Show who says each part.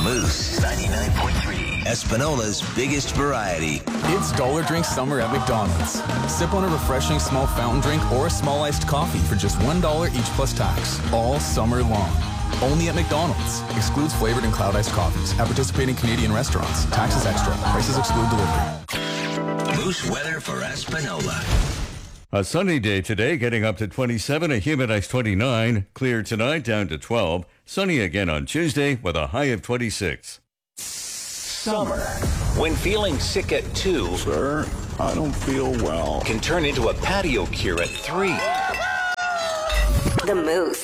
Speaker 1: Moose 99.3. Espinola's biggest variety.
Speaker 2: It's Dollar Drink Summer at McDonald's. Sip on a refreshing small fountain drink or a small iced coffee for just $1 each plus tax. All summer long. Only at McDonald's. Excludes flavored and cloud iced coffees. At participating Canadian restaurants. Taxes extra. Prices exclude delivery.
Speaker 1: Moose weather for Espinola.
Speaker 3: A sunny day today, getting up to 27, a humid ice 29. Clear tonight, down to 12. Sunny again on Tuesday with a high of 26.
Speaker 1: Summer. When feeling sick at 2,
Speaker 4: Sir, I don't feel well.
Speaker 1: can turn into a patio cure at 3.
Speaker 5: The Moose.